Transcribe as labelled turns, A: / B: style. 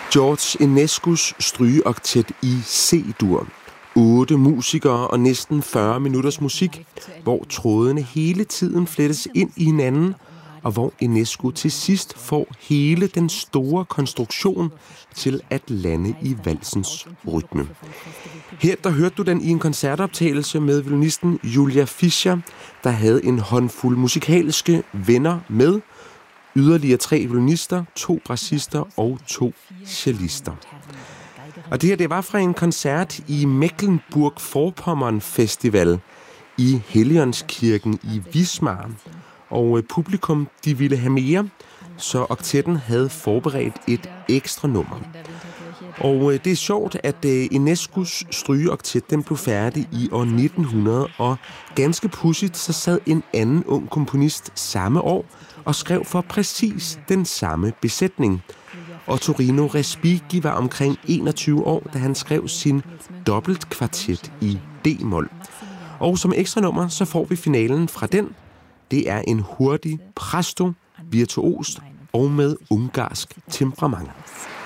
A: George Enescus strygeoktet i C-dur. 8 musikere og næsten 40 minutters musik, hvor trådene hele tiden flettes ind i hinanden, og hvor Enescu til sidst får hele den store konstruktion til at lande i valsens rytme. Her der hørte du den i en koncertoptagelse med violinisten Julia Fischer, der havde en håndfuld musikalske venner med, yderligere 3 violinister, 2 brassister og 2 cellister. Og det her, det var fra en koncert i Mecklenburg-Vorpommern Festival i Helligåndskirken i Wismar. Og publikum, de ville have mere, så oktetten havde forberedt et ekstra nummer. Og det er sjovt, at Enescus strygeoktet, den blev færdig i år 1900, og ganske pudsigt, så sad en anden ung komponist samme år og skrev for præcis den samme besætning. Ottorino Respighi var omkring 21 år, da han skrev sin dobbeltkvartet i D-mol. Og som ekstra nummer, så får vi finalen fra den. Det er en hurtig presto, virtuost og med ungarsk temperament.